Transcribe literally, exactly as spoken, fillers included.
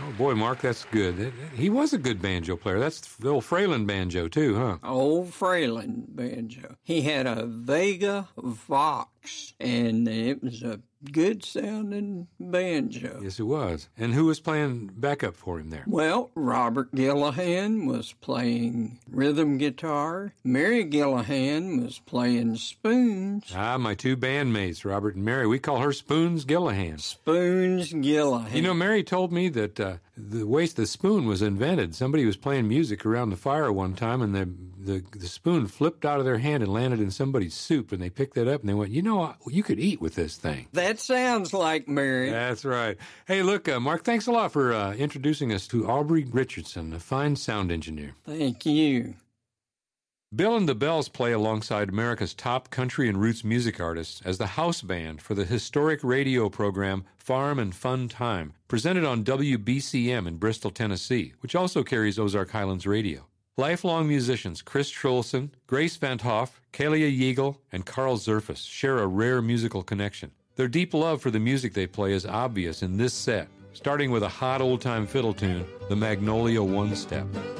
Oh, boy, Mark, that's good. He was a good banjo player. That's the old Fralin banjo, too, huh? Old Fralin banjo. He had a Vega Vox, and it was a good-sounding banjo. Yes, it was. And who was playing backup for him there? Well, Robert Gillahan was playing rhythm guitar. Mary Gillahan was playing spoons. Ah, my two bandmates, Robert and Mary. We call her Spoons Gillahan. Spoons Gillahan. You know, Mary told me that uh, the way the spoon was invented, somebody was playing music around the fire one time, and the, the the spoon flipped out of their hand and landed in somebody's soup, and they picked it up, and they went, you know, you could eat with this thing. That sounds like Mary. That's right. Hey, look, uh, Mark, thanks a lot for uh, introducing us to Aubrey Richardson, a fine sound engineer. Thank you. Bill and the Bells play alongside America's top country and roots music artists as the house band for the historic radio program Farm and Fun Time, presented on W B C M in Bristol, Tennessee, which also carries Ozark Highlands Radio. Lifelong musicians Chris Trulson, Grace Van Hoff, Kalia Yeagle, and Carl Zerfus share a rare musical connection. Their deep love for the music they play is obvious in this set, starting with a hot old-time fiddle tune, the Magnolia One-Step.